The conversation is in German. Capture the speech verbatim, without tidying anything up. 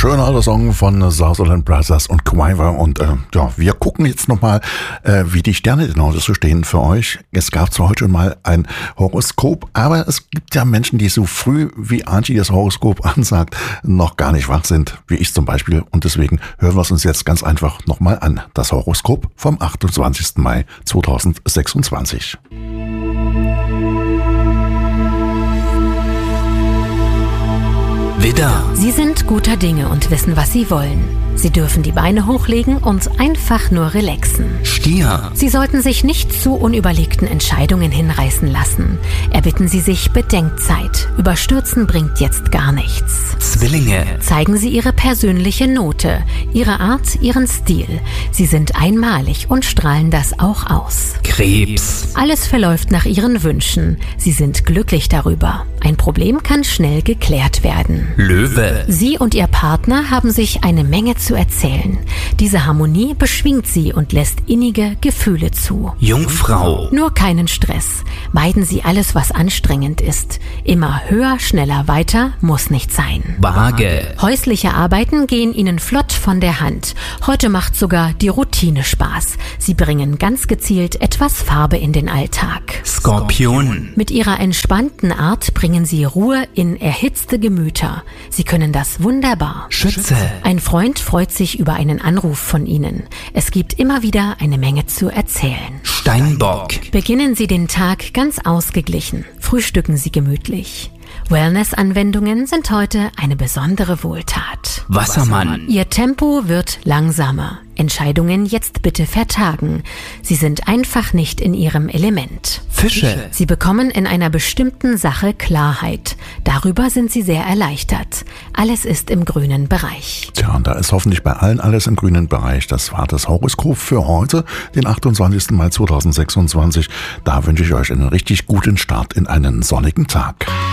schöner alter Song von Sutherland Brothers und Quiver. Und äh, ja, wir gucken jetzt nochmal, äh, wie die Sterne denn heute so stehen für euch. Es gab zwar heute mal ein Horoskop, aber es gibt ja Menschen, die so früh, wie Angie das Horoskop ansagt, noch gar nicht wach sind, wie ich zum Beispiel. Und deswegen hören wir es uns jetzt ganz einfach nochmal an. Das Horoskop vom achtundzwanzigsten Mai zweitausendsechsundzwanzig. Widder. Sie sind guter Dinge und wissen, was Sie wollen. Sie dürfen die Beine hochlegen und einfach nur relaxen. Stier. Sie sollten sich nicht zu unüberlegten Entscheidungen hinreißen lassen. Erbitten Sie sich Bedenkzeit. Überstürzen bringt jetzt gar nichts. Zwillinge. Zeigen Sie Ihre persönliche Note, Ihre Art, Ihren Stil. Sie sind einmalig und strahlen das auch aus. Krebs. Alles verläuft nach Ihren Wünschen. Sie sind glücklich darüber. Ein Problem kann schnell geklärt werden. Löwe. Sie und Ihr Partner haben sich eine Menge zu erzählen. Diese Harmonie beschwingt Sie und lässt innige Gefühle zu. Jungfrau. Nur keinen Stress. Meiden Sie alles, was anstrengend ist. Immer höher, schneller, weiter muss nicht sein. Waage. Häusliche Arbeiten gehen Ihnen flott von der Hand. Heute macht sogar die Routine Spaß. Sie bringen ganz gezielt etwas Farbe in den Alltag. Skorpion. Mit Ihrer entspannten Art bringen Sie Ruhe in erhitzte Gemüter. Sie können das wunderbar. Schütze. Ein Freund freut sich über einen Anruf von Ihnen. Es gibt immer wieder eine Menge zu erzählen. Steinbock. Beginnen Sie den Tag ganz ausgeglichen. Frühstücken Sie gemütlich. Wellness-Anwendungen sind heute eine besondere Wohltat. Wassermann. Ihr Tempo wird langsamer. Entscheidungen jetzt bitte vertagen. Sie sind einfach nicht in Ihrem Element. Fische. Sie bekommen in einer bestimmten Sache Klarheit. Darüber sind Sie sehr erleichtert. Alles ist im grünen Bereich. Tja, und da ist hoffentlich bei allen alles im grünen Bereich. Das war das Horoskop für heute, den achtundzwanzigsten Mai zweitausendsechsundzwanzig. Da wünsche ich euch einen richtig guten Start in einen sonnigen Tag.